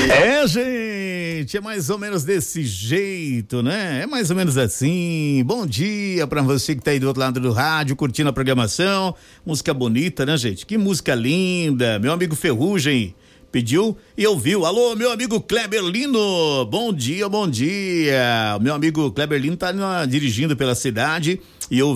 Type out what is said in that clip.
É, gente, é mais ou menos desse jeito, né? É mais ou menos assim. Bom dia pra você que tá aí do outro lado do rádio, curtindo a programação. Música bonita, né, gente? Que música linda. Meu amigo Ferrugem pediu e ouviu. Alô, meu amigo Kleber Lino. Bom dia, bom dia. Meu amigo Kleber Lino tá dirigindo pela cidade e eu